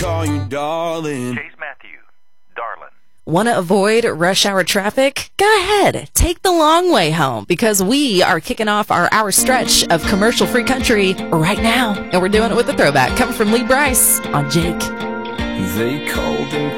call you darling. Chase Matthew, darling. Want to avoid rush hour traffic? Go ahead. Take the long way home because we are kicking off our hour stretch of commercial-free country right now. And we're doing it with a throwback coming from Lee Brice on Jake. They called him